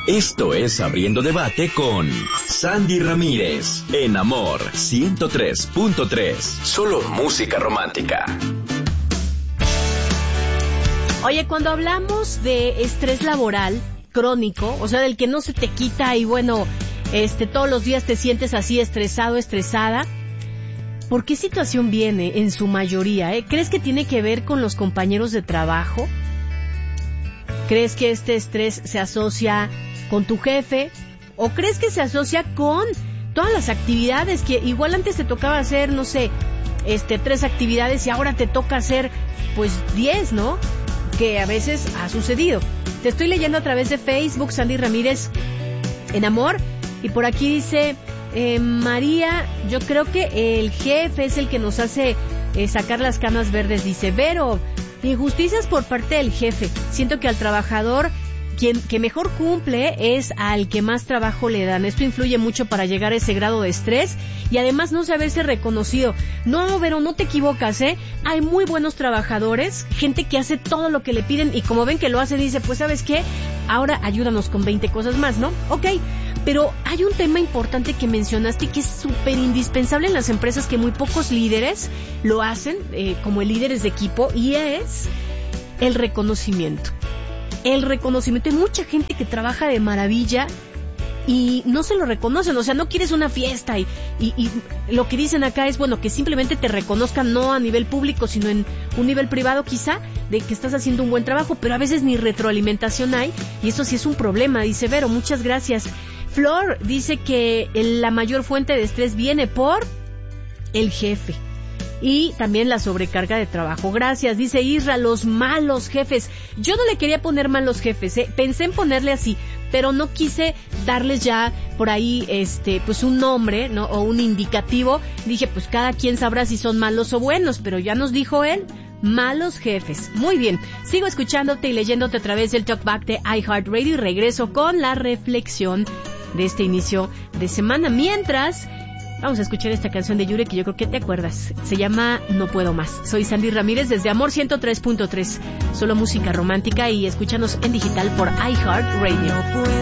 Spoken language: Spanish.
Esto es Abriendo Debate con Sandy Ramírez, en Amor 103.3. Solo música romántica. Oye, cuando hablamos de estrés laboral crónico, o sea, del que no se te quita y bueno, todos los días te sientes así estresado, estresada, ¿por qué situación viene en su mayoría? ¿Crees que tiene que ver con los compañeros de trabajo? ¿Crees que este estrés se asocia con tu jefe? ¿O crees que se asocia con todas las actividades que igual antes te tocaba hacer, no sé, 3 actividades y ahora te toca hacer, pues 10, ¿no? Que a veces ha sucedido. Te estoy leyendo a través de Facebook, Sandy Ramírez en Amor, y por aquí dice María, yo creo que el jefe es el que nos hace sacar las canas verdes. Dice Vero, injusticias por parte del jefe. Siento que al trabajador que mejor cumple es al que más trabajo le dan. Esto influye mucho para llegar a ese grado de estrés y además no saberse reconocido. No, Vero, no te equivocas, Hay muy buenos trabajadores, gente que hace todo lo que le piden y como ven que lo hacen, dice, pues ¿sabes qué? Ahora ayúdanos con 20 cosas más, ¿no? Ok, pero hay un tema importante que mencionaste que es súper indispensable en las empresas, que muy pocos líderes lo hacen, como líderes de equipo, y es el reconocimiento. El reconocimiento. Hay mucha gente que trabaja de maravilla y no se lo reconocen, o sea, no quieres una fiesta y lo que dicen acá es, bueno, que simplemente te reconozcan no a nivel público, sino en un nivel privado quizá, de que estás haciendo un buen trabajo, pero a veces ni retroalimentación hay y eso sí es un problema. Dice Vero, muchas gracias. Flor dice que la mayor fuente de estrés viene por el jefe y también la sobrecarga de trabajo. Gracias, dice Isra, los malos jefes. Yo no le quería poner malos jefes, pensé en ponerle así, pero no quise darles ya por ahí pues un nombre, ¿no? O un indicativo. Dije, pues cada quien sabrá si son malos o buenos, pero ya nos dijo él, malos jefes. Muy bien, sigo escuchándote y leyéndote a través del Talkback de iHeartRadio y regreso con la reflexión de este inicio de semana. Mientras, vamos a escuchar esta canción de Yure que yo creo que te acuerdas. Se llama No Puedo Más. Soy Sandy Ramírez desde Amor 103.3. Solo música romántica y escúchanos en digital por iHeartRadio.